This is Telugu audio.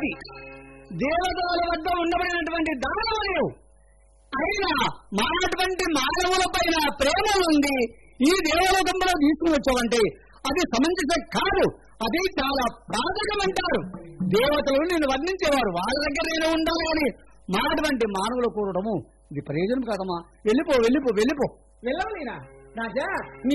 ఉన్నది. దేవతల వద్ద ఉండబడినటువంటి దానము లేవు. అయినా మానటువంటి మానవుల పైన ప్రేమ ఉంది. ఈ దేవలోకంలో తీసుకుని వచ్చావంటే అది సమంజసం కాదు. అది చాలా ప్రాథమికం అంటారు. దేవతలు నేను వర్ణించేవారు, వాళ్ళ దగ్గర నేను ఉండాలి అని మానటువంటి మానవులు కోరడము ఇది ప్రయోజనం కాదమ్మా. వెళ్ళిపో వెళ్ళిపో వెళ్ళిపో. వెళ్ళవలేనా రాజా? నీ